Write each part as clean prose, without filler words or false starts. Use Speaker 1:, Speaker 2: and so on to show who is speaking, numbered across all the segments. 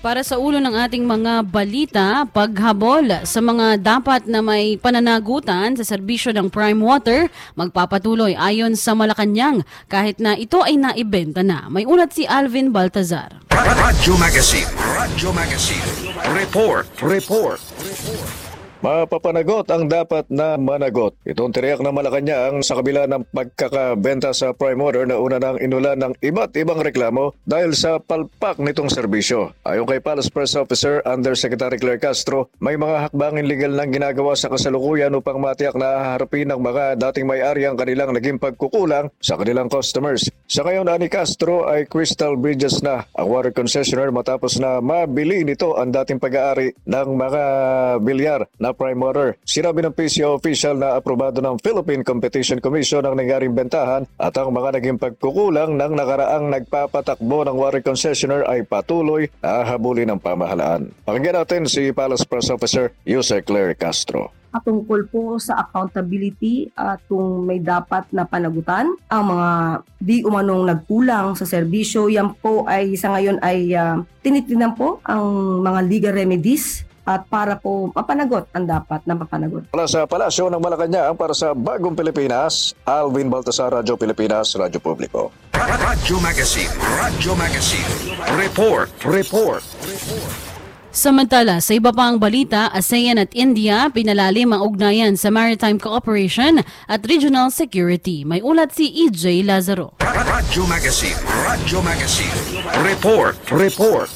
Speaker 1: Para sa ulo ng ating mga balita, paghabol sa mga dapat na may pananagutan sa serbisyo ng Prime Water, magpapatuloy ayon sa Malacanang kahit na ito ay naibenta na. May ulat si Alvin Baltazar.
Speaker 2: Radyo Magazine. Radyo Magazine. Report.
Speaker 3: Mapapanagot ang dapat na managot. Itong tiriyak na Malacanang sa kabila ng pagkakabenta sa Prime Water na una nang inulan ng iba't ibang reklamo dahil sa palpak nitong serbisyo. Ayon kay Palace Press Officer Undersecretary Claire Castro, may mga hakbangin legal nang ginagawa sa kasalukuyan upang matiyak na haharapin ng mga dating may-ari ang kanilang naging pagkukulang sa kanilang customers. Sa ngayon, ani Castro ay Crystal Bridges na ang water concessionaire matapos na mabili nito ang dating pag-aari ng mga bilyar na Prime Water. Sinabi ng PCO official na aprobado ng Philippine Competition Commission ang nangyaring bentahan at ang mga naging pagkukulang ng nakaraang nagpapatakbo ng water concessionaire ay patuloy na habulin ng pamahalaan. Pakinggan natin si Palace Press Officer Jose Claire Castro.
Speaker 4: Tungkol po sa accountability at kung may dapat na panagutan ang mga di umanong nagkulang sa serbisyo, yan po ay sa ngayon ay tinitingnan po ang mga legal remedies at para po mapanagot ang dapat na mapanagot.
Speaker 3: Mula sa Palasyo ng Malacanang para sa Bagong Pilipinas, Alvin Baltazar, Radyo Pilipinas, Radyo Publiko.
Speaker 2: Radyo Magazine. Radyo Magazine. Report.
Speaker 1: Samantala, sa iba pang balita, ASEAN at India pinalalim ang ugnayan sa maritime cooperation at regional security. May ulat si EJ Lazaro.
Speaker 2: Radyo Magazine. Radyo Magazine. Report.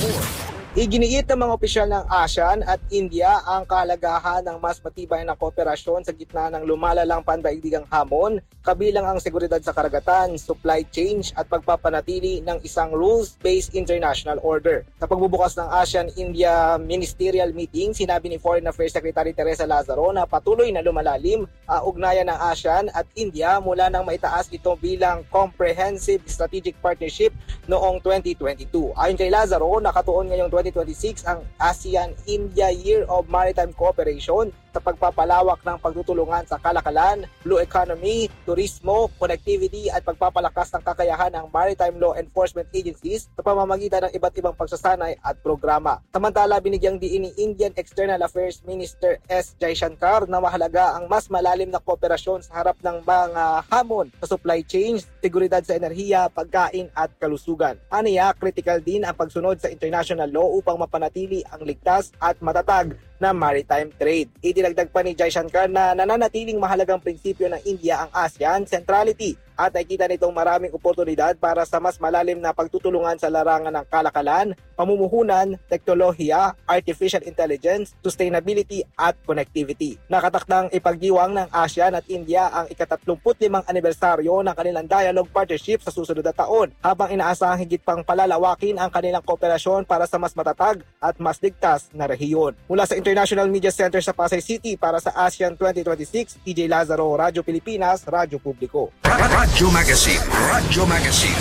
Speaker 5: Iginiit ng mga opisyal ng ASEAN at India ang kahalagahan ng mas matibay na kooperasyon sa gitna ng lumalalang pandaigdigang hamon, kabilang ang seguridad sa karagatan, supply chain at pagpapanatili ng isang rules-based international order. Sa pagbubukas ng ASEAN-India Ministerial Meeting, sinabi ni Foreign Affairs Secretary Teresa Lazaro na patuloy na lumalalim ang ugnayan ng ASEAN at India mula nang maitaas ito bilang Comprehensive Strategic Partnership noong 2022. Ayon kay Lazaro, nakatuon ngayong 2026 ang ASEAN-India Year of Maritime Cooperation sa pagpapalawak ng pagtutulungan sa kalakalan, blue economy, turismo, connectivity at pagpapalakas ng kakayahan ng maritime law enforcement agencies sa pamamagitan ng iba't ibang pagsasanay at programa. Samantala, binigyang diin ni Indian External Affairs Minister S. Jaishankar na mahalaga ang mas malalim na kooperasyon sa harap ng mga hamon sa supply chain, seguridad sa enerhiya, pagkain at kalusugan. Aniya, critical din ang pagsunod sa international law upang mapanatili ang ligtas at matatag na maritime trade. Idinagdag pa ni Jaishankar na nananatiling mahalagang prinsipyo ng India ang ASEAN centrality at nakikita nitong maraming oportunidad para sa mas malalim na pagtutulungan sa larangan ng kalakalan, pamumuhunan, teknolohiya, artificial intelligence, sustainability at connectivity. Nakatakdang ipagdiwang ng ASEAN at India ang ika-35 anibersaryo ng kanilang dialogue partnership sa susunod na taon, habang inaasahang higit pang palalawakin ang kanilang kooperasyon para sa mas matatag at mas ligtas na rehiyon. Mula sa International Media Center sa Pasay City para sa ASEAN 2026, EJ Lazaro, Radyo Pilipinas, Radyo Publiko.
Speaker 2: Radyo Magazine. Radyo Magazine.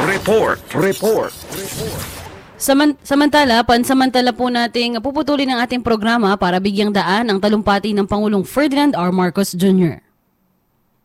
Speaker 2: Report.
Speaker 1: Samantala, pansamantala po nating puputulin ang ating programa para bigyang daan ang talumpati ng Pangulong Ferdinand R. Marcos Jr.